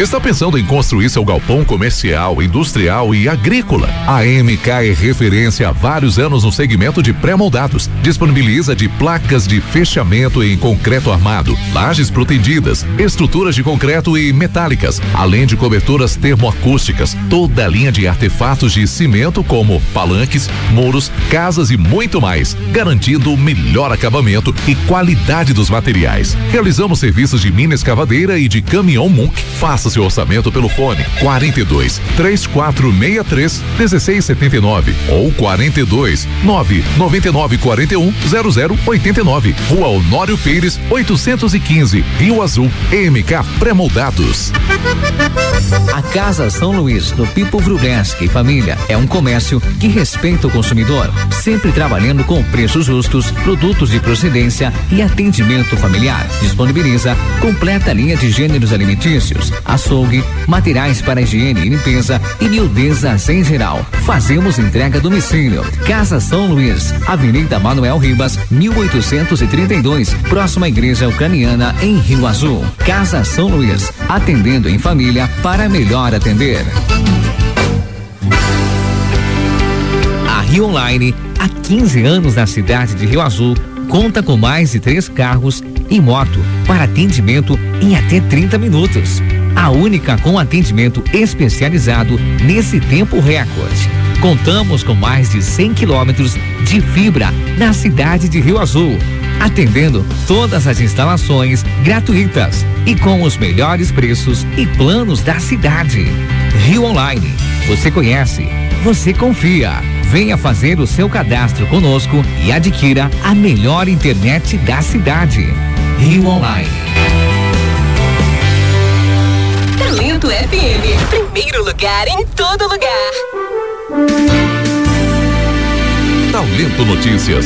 Está pensando em construir seu galpão comercial, industrial e agrícola? A MK é referência há vários anos no segmento de pré-moldados. Disponibiliza de placas de fechamento em concreto armado, lajes protendidas, estruturas de concreto e metálicas, além de coberturas termoacústicas, toda a linha de artefatos de cimento como palanques, muros, casas e muito mais, garantindo o melhor acabamento e qualidade dos materiais. Realizamos serviços de mina escavadeira e de caminhão Munk. Faça seu orçamento pelo fone 42 3463 1679 ou 42 999 41 0089. Rua Honório Pires 815, Rio Azul. MK Pré-moldados. A Casa São Luís, do Pipo Vrubensky e família, é um comércio que respeita o consumidor, sempre trabalhando com preços justos, produtos de procedência e atendimento familiar. Disponibiliza completa linha de gêneros alimentícios, açougue, materiais para higiene e limpeza e miudezas em geral. Fazemos entrega a domicílio. Casa São Luís, Avenida Manuel Ribas, 1832, próxima à Igreja Ucraniana, em Rio Azul. Casa São Luís, atendendo em família para melhor atender. A Rio Online, há 15 anos na cidade de Rio Azul, conta com mais de 3 carros e moto para atendimento em até 30 minutos. A única com atendimento especializado nesse tempo recorde. Contamos com mais de 100 quilômetros de fibra na cidade de Rio Azul, atendendo todas as instalações gratuitas e com os melhores preços e planos da cidade. Rio Online, você conhece, você confia. Venha fazer o seu cadastro conosco e adquira a melhor internet da cidade. Rio Online. Talento FM, primeiro lugar em todo lugar. Talento Notícias.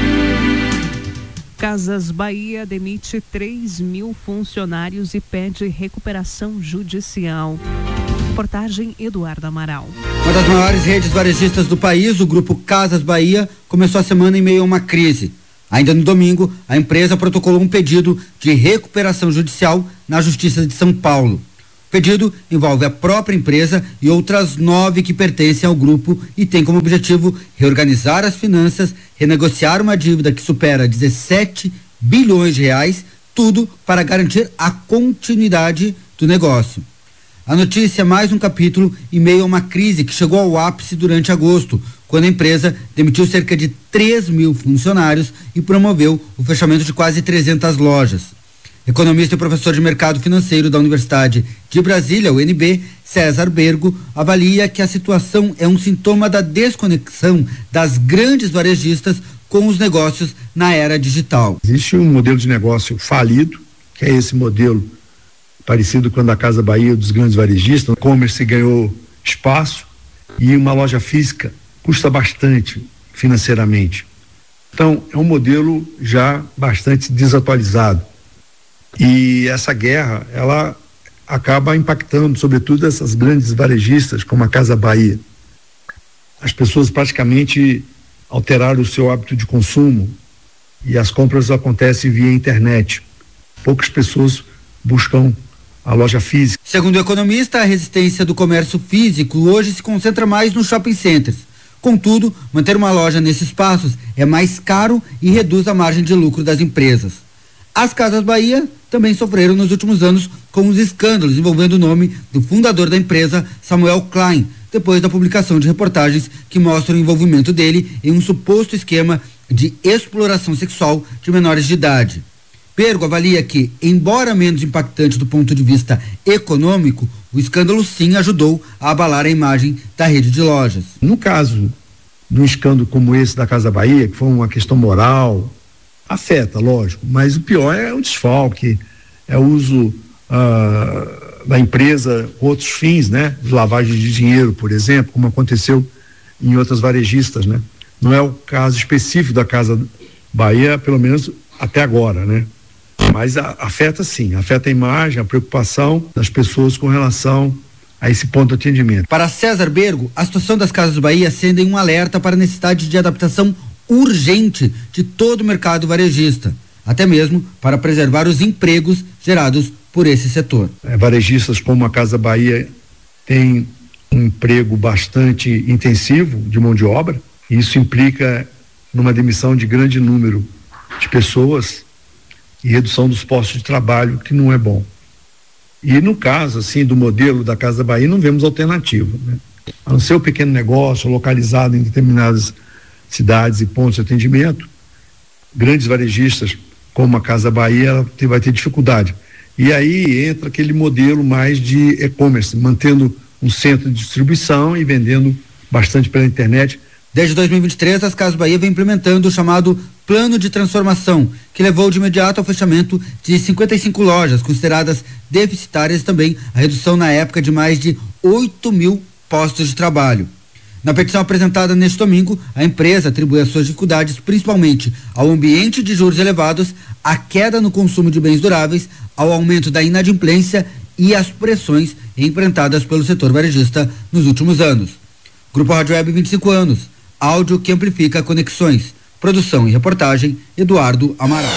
Casas Bahia demite 3.000 funcionários e pede recuperação judicial. Reportagem Eduardo Amaral. Uma das maiores redes varejistas do país, o grupo Casas Bahia, começou a semana em meio a uma crise. Ainda no domingo, a empresa protocolou um pedido de recuperação judicial na Justiça de São Paulo. O pedido envolve a própria empresa e outras 9 que pertencem ao grupo e tem como objetivo reorganizar as finanças, renegociar uma dívida que supera 17 bilhões de reais, tudo para garantir a continuidade do negócio. A notícia é mais um capítulo em meio a uma crise que chegou ao ápice durante agosto, quando a empresa demitiu cerca de 3.000 funcionários e promoveu o fechamento de quase 300 lojas. Economista e professor de mercado financeiro da Universidade de Brasília, UNB, César Bergo, avalia que a situação é um sintoma da desconexão das grandes varejistas com os negócios na era digital. Existe um modelo de negócio falido, que é esse modelo parecido com o da Casa Bahia dos grandes varejistas. O e-commerce ganhou espaço e uma loja física custa bastante financeiramente. Então, é um modelo já bastante desatualizado. E essa guerra, ela acaba impactando, sobretudo, essas grandes varejistas, como a Casa Bahia. As pessoas praticamente alteraram o seu hábito de consumo e as compras acontecem via internet. Poucas pessoas buscam a loja física. Segundo o economista, a resistência do comércio físico hoje se concentra mais nos shopping centers. Contudo, manter uma loja nesses espaços é mais caro e reduz a margem de lucro das empresas. As Casas Bahia também sofreram nos últimos anos com os escândalos envolvendo o nome do fundador da empresa, Samuel Klein, depois da publicação de reportagens que mostram o envolvimento dele em um suposto esquema de exploração sexual de menores de idade. Bergo avalia que, embora menos impactante do ponto de vista econômico, o escândalo sim ajudou a abalar a imagem da rede de lojas. No caso de um escândalo como esse da Casa Bahia, que foi uma questão moral, afeta, lógico, mas o pior é o desfalque, é o uso da empresa com outros fins, né? De lavagem de dinheiro, por exemplo, como aconteceu em outras varejistas, né? Não é o caso específico da Casa Bahia, pelo menos até agora, né? Mas afeta sim, afeta a imagem, a preocupação das pessoas com relação a esse ponto de atendimento. Para César Bergo, a situação das Casas Bahia acende um alerta para a necessidade de adaptação urgente de todo o mercado varejista, até mesmo para preservar os empregos gerados por esse setor. Varejistas como a Casa Bahia têm um emprego bastante intensivo de mão de obra, e isso implica numa demissão de grande número de pessoas e redução dos postos de trabalho, que não é bom. E no caso, assim, do modelo da Casa Bahia, não vemos alternativa, né? A não ser o pequeno negócio localizado em determinadas cidades e pontos de atendimento, grandes varejistas como a Casa Bahia, ela vai ter dificuldade. E aí entra aquele modelo mais de e-commerce, mantendo um centro de distribuição e vendendo bastante pela internet. Desde 2023, as Casas Bahia vem implementando o chamado Plano de Transformação, que levou de imediato ao fechamento de 55 lojas consideradas deficitárias e também a redução na época de mais de 8.000 postos de trabalho. Na petição apresentada neste domingo, a empresa atribui as suas dificuldades principalmente ao ambiente de juros elevados, à queda no consumo de bens duráveis, ao aumento da inadimplência e às pressões enfrentadas pelo setor varejista nos últimos anos. Grupo Rádio Web, 25 anos. Áudio que amplifica conexões. Produção e reportagem, Eduardo Amaral.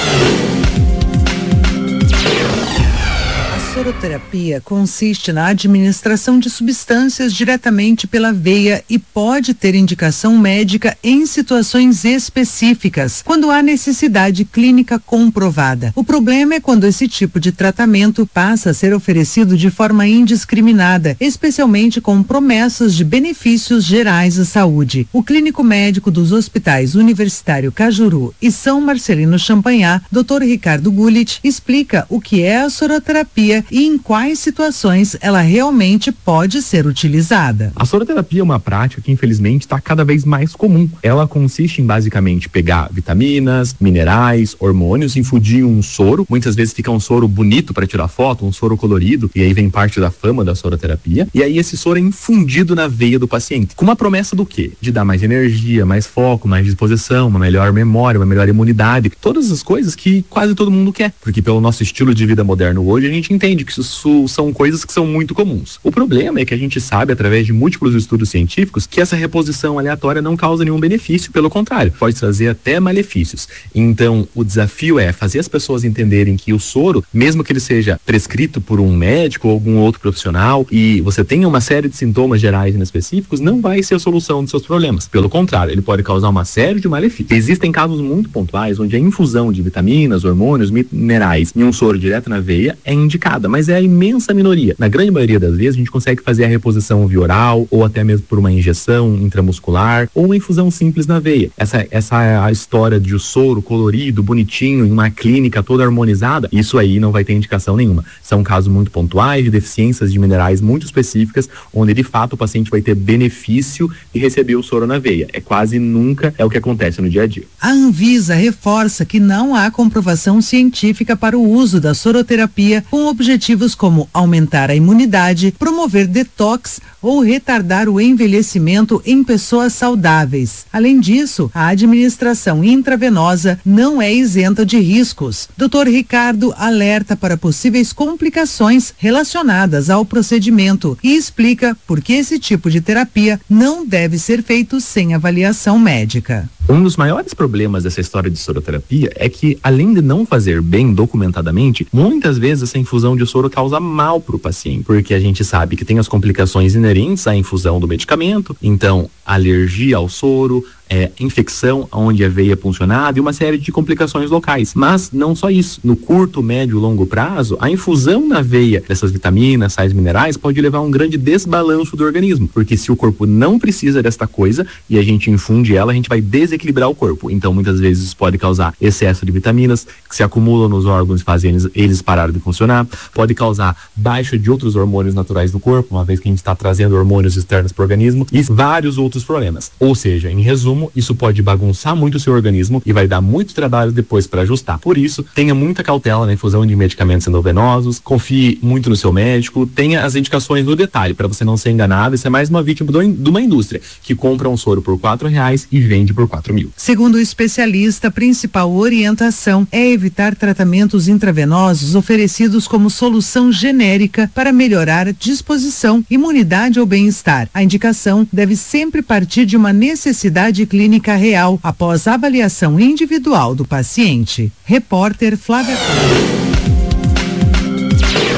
A soroterapia consiste na administração de substâncias diretamente pela veia e pode ter indicação médica em situações específicas, quando há necessidade clínica comprovada. O problema é quando esse tipo de tratamento passa a ser oferecido de forma indiscriminada, especialmente com promessas de benefícios gerais à saúde. O clínico médico dos hospitais Universitário Cajuru e São Marcelino Champagnat, Dr. Ricardo Gullit, explica o que é a soroterapia e em quais situações ela realmente pode ser utilizada. A soroterapia é uma prática que infelizmente está cada vez mais comum. Ela consiste em basicamente pegar vitaminas, minerais, hormônios, infundir um soro. Muitas vezes fica um soro bonito para tirar foto, um soro colorido, e aí vem parte da fama da soroterapia. E aí esse soro é infundido na veia do paciente, com uma promessa do quê? De dar mais energia, mais foco, mais disposição, uma melhor memória, uma melhor imunidade, todas as coisas que quase todo mundo quer, porque pelo nosso estilo de vida moderno hoje a gente entende que isso são coisas que são muito comuns. O problema é que a gente sabe, através de múltiplos estudos científicos, que essa reposição aleatória não causa nenhum benefício, pelo contrário, pode trazer até malefícios. Então, o desafio é fazer as pessoas entenderem que o soro, mesmo que ele seja prescrito por um médico ou algum outro profissional, e você tenha uma série de sintomas gerais e inespecíficos, não vai ser a solução dos seus problemas. Pelo contrário, ele pode causar uma série de malefícios. Existem casos muito pontuais onde a infusão de vitaminas, hormônios, minerais em um soro direto na veia é indicada, mas é a imensa minoria. Na grande maioria das vezes, a gente consegue fazer a reposição via oral, ou até mesmo por uma injeção intramuscular, ou uma infusão simples na veia. Essa é a história de o soro colorido, bonitinho, em uma clínica toda harmonizada, isso aí não vai ter indicação nenhuma. São casos muito pontuais de deficiências de minerais muito específicas, onde de fato o paciente vai ter benefício de receber o soro na veia. Quase nunca é o que acontece no dia a dia. A Anvisa reforça que não há comprovação científica para o uso da soroterapia com objetivos como aumentar a imunidade, promover detox ou retardar o envelhecimento em pessoas saudáveis. Além disso, a administração intravenosa não é isenta de riscos. Dr. Ricardo alerta para possíveis complicações relacionadas ao procedimento e explica por que esse tipo de terapia não deve ser feito sem avaliação médica. Um dos maiores problemas dessa história de soroterapia é que, além de não fazer bem documentadamente, muitas vezes essa infusão de soro causa mal para o paciente, porque a gente sabe que tem as complicações inerentes à infusão do medicamento, então alergia ao soro, infecção onde a veia é puncionada e uma série de complicações locais. Mas não só isso, no curto, médio e longo prazo, a infusão na veia dessas vitaminas, sais minerais pode levar a um grande desbalanço do organismo, porque se o corpo não precisa desta coisa e a gente infunde ela, a gente vai desequilibrar o corpo. Então muitas vezes isso pode causar excesso de vitaminas que se acumulam nos órgãos e fazem eles pararem de funcionar, pode causar baixa de outros hormônios naturais do corpo, uma vez que a gente está trazendo hormônios externos para o organismo, e vários outros problemas. Ou seja, em resumo, isso pode bagunçar muito o seu organismo e vai dar muito trabalho depois para ajustar. Por isso, tenha muita cautela na infusão de medicamentos endovenosos, confie muito no seu médico, tenha as indicações no detalhe para você não ser enganado e ser mais uma vítima de uma indústria que compra um soro por R$4 e vende por 4.000. Segundo o especialista, a principal orientação é evitar tratamentos intravenosos oferecidos como solução genérica para melhorar a disposição, imunidade ou bem-estar. A indicação deve sempre partir de uma necessidade clínica real após a avaliação individual do paciente. Repórter Flávia Costa.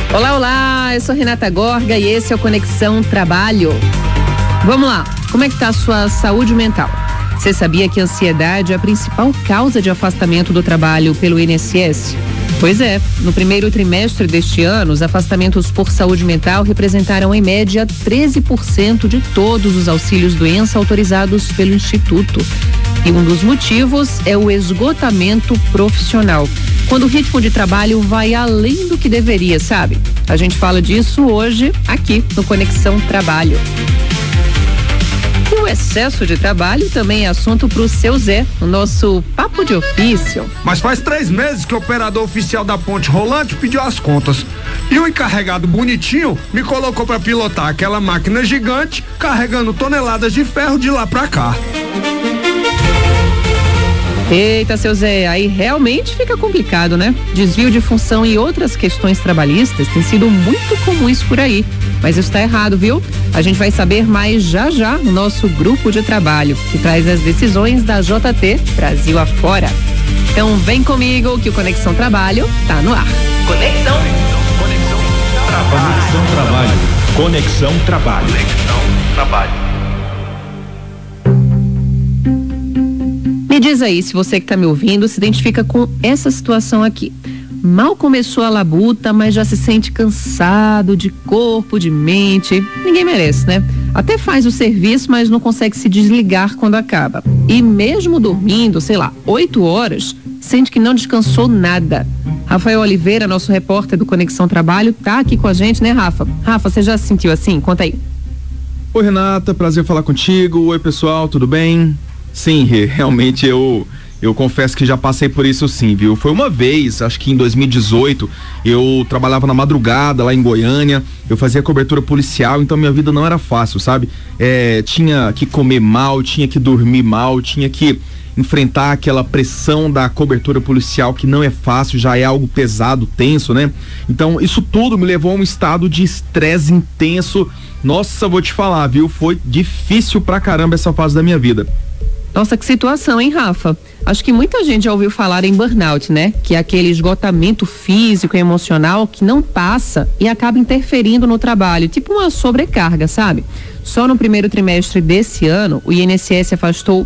Olá, olá, eu sou Renata Gorga e esse é o Conexão Trabalho. Vamos lá, como é que tá a sua saúde mental? Você sabia que a ansiedade é a principal causa de afastamento do trabalho pelo INSS? Pois é, no primeiro trimestre deste ano, os afastamentos por saúde mental representaram em média 13% de todos os auxílios doença autorizados pelo Instituto. E um dos motivos é o esgotamento profissional, quando o ritmo de trabalho vai além do que deveria, sabe? A gente fala disso hoje aqui no Conexão Trabalho. E o excesso de trabalho também é assunto pro seu Zé, o nosso papo de ofício. Mas faz 3 meses que o operador oficial da ponte rolante pediu as contas. E o encarregado bonitinho me colocou para pilotar aquela máquina gigante carregando toneladas de ferro de lá pra cá. Eita, seu Zé, aí realmente fica complicado, né? Desvio de função e outras questões trabalhistas têm sido muito comuns por aí. Mas isso está errado, viu? A gente vai saber mais já no nosso grupo de trabalho, que traz as decisões da JT Brasil afora. Então vem comigo que o Conexão Trabalho tá no ar. Conexão Trabalho. Conexão Trabalho. Me diz aí se você que tá me ouvindo se identifica com essa situação aqui. Mal começou a labuta, mas já se sente cansado de corpo, de mente. Ninguém merece, né? Até faz o serviço, mas não consegue se desligar quando acaba. E mesmo dormindo, 8 horas, sente que não descansou nada. Rafael Oliveira, nosso repórter do Conexão Trabalho, tá aqui com a gente, né, Rafa? Rafa, você já se sentiu assim? Conta aí. Oi, Renata, prazer falar contigo. Oi, pessoal, tudo bem? Sim, realmente eu confesso que já passei por isso sim, viu? Foi uma vez, acho que em 2018, eu trabalhava na madrugada lá em Goiânia, eu fazia cobertura policial, então minha vida não era fácil, sabe? Tinha que comer mal, tinha que dormir mal, tinha que enfrentar aquela pressão da cobertura policial que não é fácil, já é algo pesado, tenso, né? Então isso tudo me levou a um estado de estresse intenso. Nossa, vou te falar, viu? Foi difícil pra caramba essa fase da minha vida. Nossa, que situação, hein, Rafa? Acho que muita gente já ouviu falar em burnout, né? Que é aquele esgotamento físico e emocional que não passa e acaba interferindo no trabalho, tipo uma sobrecarga, sabe? Só no primeiro trimestre desse ano, o INSS afastou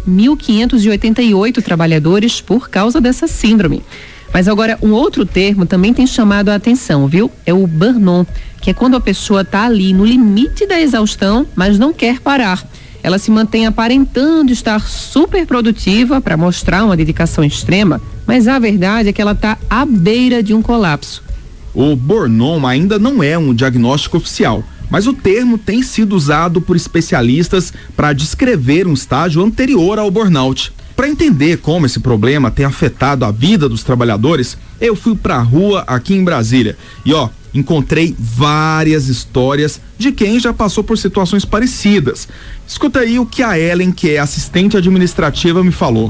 1.588 trabalhadores por causa dessa síndrome. Mas agora, um outro termo também tem chamado a atenção, viu? É o burnout, que é quando a pessoa tá ali no limite da exaustão, mas não quer parar. Ela se mantém aparentando estar super produtiva para mostrar uma dedicação extrema, mas a verdade é que ela está à beira de um colapso. O burnout ainda não é um diagnóstico oficial, mas o termo tem sido usado por especialistas para descrever um estágio anterior ao burnout. Para entender como esse problema tem afetado a vida dos trabalhadores, eu fui para a rua aqui em Brasília e encontrei várias histórias de quem já passou por situações parecidas. Escuta aí o que a Ellen, que é assistente administrativa, me falou.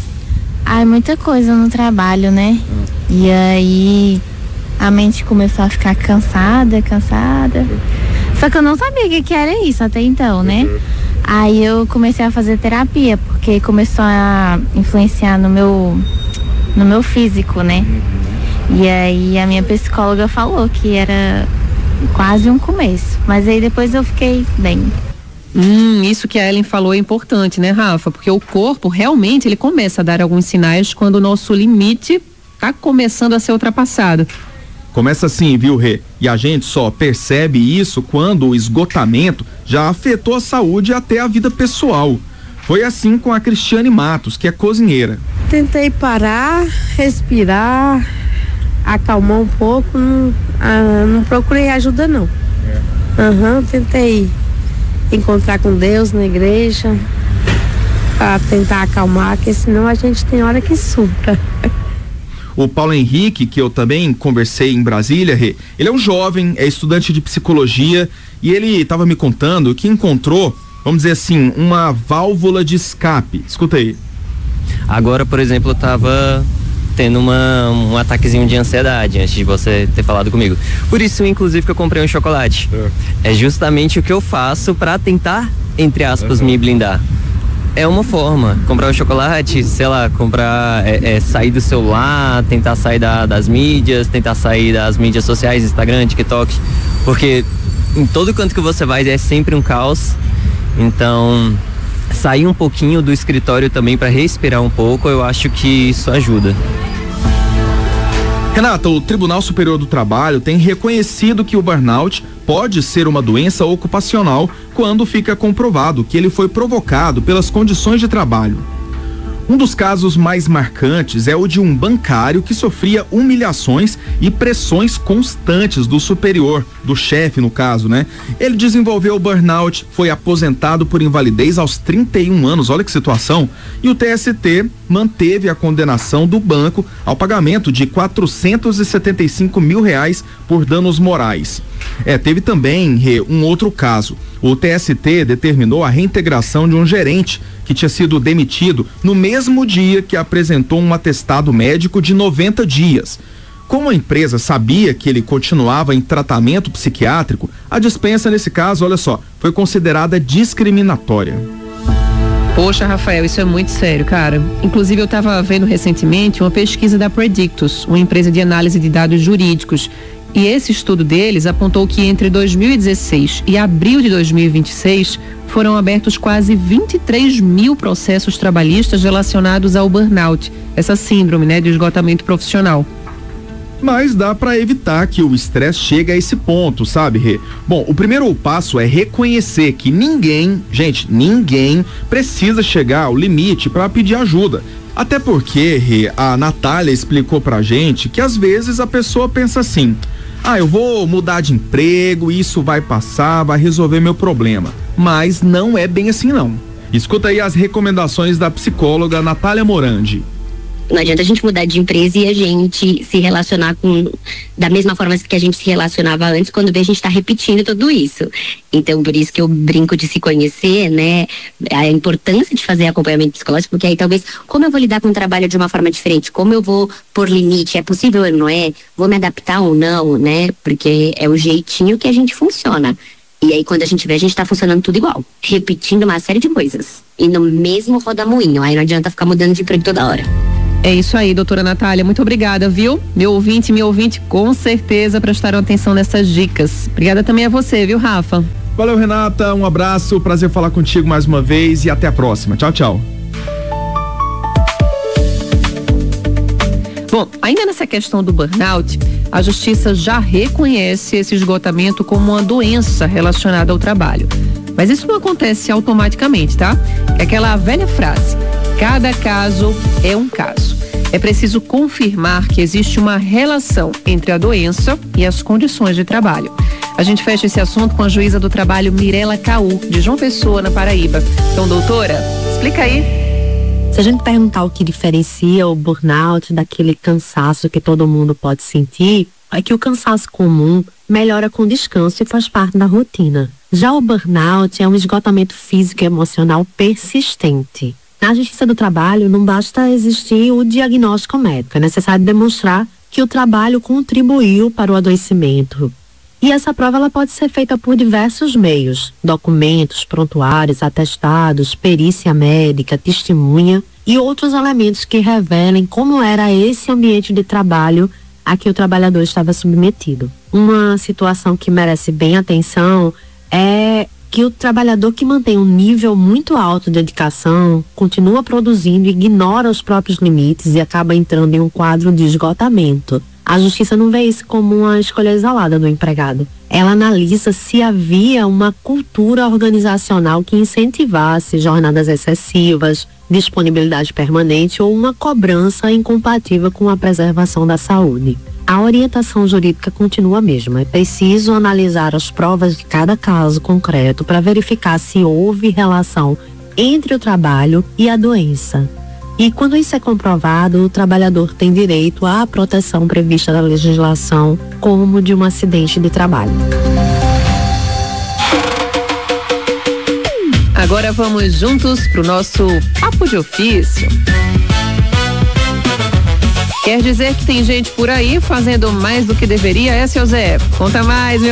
Muita coisa no trabalho, né? E aí a mente começou a ficar cansada. Só que eu não sabia o que era isso até então, né? Aí eu comecei a fazer terapia, porque começou a influenciar no meu físico, né? E aí a minha psicóloga falou que era quase um começo, mas aí depois eu fiquei bem. Isso que a Ellen falou é importante, né, Rafa? Porque o corpo realmente ele começa a dar alguns sinais quando o nosso limite tá começando a ser ultrapassado. Começa assim, viu, Rê? E a gente só percebe isso quando o esgotamento já afetou a saúde e até a vida pessoal. Foi assim com a Cristiane Matos, que é cozinheira. Tentei parar, respirar, acalmar um pouco, não procurei ajuda não. Tentei encontrar com Deus na igreja para tentar acalmar, porque senão a gente tem hora que supra. O Paulo Henrique, que eu também conversei em Brasília, ele é um jovem, é estudante de psicologia e ele estava me contando que encontrou, vamos dizer assim, uma válvula de escape. Escuta aí. Agora, por exemplo, eu tava tendo um ataquezinho de ansiedade antes de você ter falado comigo. Por isso, inclusive, que eu comprei um chocolate. É justamente o que eu faço para tentar, entre aspas, me blindar. é uma forma. Comprar um chocolate, sei lá, sair do celular, tentar sair das mídias, tentar sair das mídias sociais, Instagram, TikTok, porque em todo canto que você vai é sempre um caos. Então, sair um pouquinho do escritório também para respirar um pouco, eu acho que isso ajuda. Renata, o Tribunal Superior do Trabalho tem reconhecido que o burnout pode ser uma doença ocupacional quando fica comprovado que ele foi provocado pelas condições de trabalho. Um dos casos mais marcantes é o de um bancário que sofria humilhações e pressões constantes do superior, do chefe no caso, né? Ele desenvolveu o burnout, foi aposentado por invalidez aos 31 anos, olha que situação, e o TST manteve a condenação do banco ao pagamento de R$475 mil por danos morais. Teve também um outro caso. O TST determinou a reintegração de um gerente que tinha sido demitido no mesmo dia que apresentou um atestado médico de 90 dias. Como a empresa sabia que ele continuava em tratamento psiquiátrico, a dispensa nesse caso, olha só, foi considerada discriminatória. Poxa, Rafael, isso é muito sério, cara. Inclusive, eu estava vendo recentemente uma pesquisa da Predictus, uma empresa de análise de dados jurídicos. E esse estudo deles apontou que entre 2016 e abril de 2026 foram abertos quase 23 mil processos trabalhistas relacionados ao burnout, essa síndrome, né, de esgotamento profissional. Mas dá para evitar que o estresse chegue a esse ponto, sabe, Rê? Bom, o primeiro passo é reconhecer que ninguém precisa chegar ao limite para pedir ajuda. Até porque, Rê, a Natália explicou pra gente que às vezes a pessoa pensa assim: eu vou mudar de emprego, isso vai passar, vai resolver meu problema. Mas não é bem assim, não. Escuta aí as recomendações da psicóloga Natália Morandi. Não adianta a gente mudar de empresa e a gente se relacionar da mesma forma que a gente se relacionava antes, quando vê a gente está repetindo tudo isso. Então, por isso que eu brinco de se conhecer, né? A importância de fazer acompanhamento psicológico, porque aí talvez, como eu vou lidar com o trabalho de uma forma diferente? Como eu vou pôr limite? É possível ou não é? Vou me adaptar ou não, né? Porque é o jeitinho que a gente funciona. E aí, quando a gente vê, a gente tá funcionando tudo igual. Repetindo uma série de coisas. E no mesmo rodamuinho. Aí não adianta ficar mudando de emprego toda hora. É isso aí, doutora Natália, muito obrigada, viu? Meu ouvinte, com certeza prestaram atenção nessas dicas. Obrigada também a você, viu, Rafa? Valeu, Renata, um abraço, prazer falar contigo mais uma vez e até a próxima. Tchau, tchau. Bom, ainda nessa questão do burnout, a justiça já reconhece esse esgotamento como uma doença relacionada ao trabalho. Mas isso não acontece automaticamente, tá? É aquela velha frase: cada caso é um caso. É preciso confirmar que existe uma relação entre a doença e as condições de trabalho. A gente fecha esse assunto com a juíza do trabalho Mirela Caú, de João Pessoa, na Paraíba. Então, doutora, explica aí. Se a gente perguntar o que diferencia o burnout daquele cansaço que todo mundo pode sentir, é que o cansaço comum melhora com descanso e faz parte da rotina. Já o burnout é um esgotamento físico e emocional persistente. Na Justiça do Trabalho, não basta existir o diagnóstico médico, é necessário demonstrar que o trabalho contribuiu para o adoecimento. E essa prova ela pode ser feita por diversos meios: documentos, prontuários, atestados, perícia médica, testemunha e outros elementos que revelem como era esse ambiente de trabalho a que o trabalhador estava submetido. Uma situação que merece bem atenção é que o trabalhador que mantém um nível muito alto de dedicação, continua produzindo, ignora os próprios limites e acaba entrando em um quadro de esgotamento. A justiça não vê isso como uma escolha isolada do empregado. Ela analisa se havia uma cultura organizacional que incentivasse jornadas excessivas, disponibilidade permanente ou uma cobrança incompatível com a preservação da saúde. A orientação jurídica continua a mesma. É preciso analisar as provas de cada caso concreto para verificar se houve relação entre o trabalho e a doença. E quando isso é comprovado, o trabalhador tem direito à proteção prevista na legislação, como de um acidente de trabalho. Agora vamos juntos para o nosso Papo de Ofício. Quer dizer que tem gente por aí fazendo mais do que deveria, seu Zé? Conta mais, meu